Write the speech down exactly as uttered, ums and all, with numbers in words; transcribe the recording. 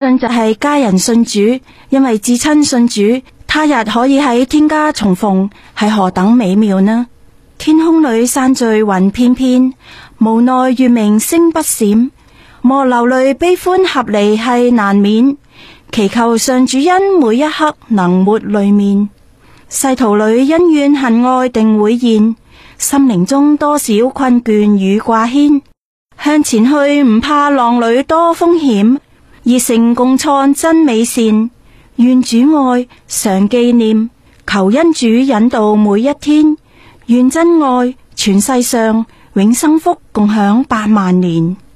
信就係家人信主，因為至親信主，他日可以喺天家重逢，係何等美妙呢？天空裏散聚雲片片，無奈月明星不閃，莫流淚悲歡合離係難免，祈求上主恩每一刻能抹淚面。世途裏恩怨恨愛定會現，心靈中多少困倦與掛牽，向前去唔怕浪裏多風險，熱誠共創真美善，願主愛常紀念，求恩主引導每一天，願真愛全世上，永生福共享百萬年。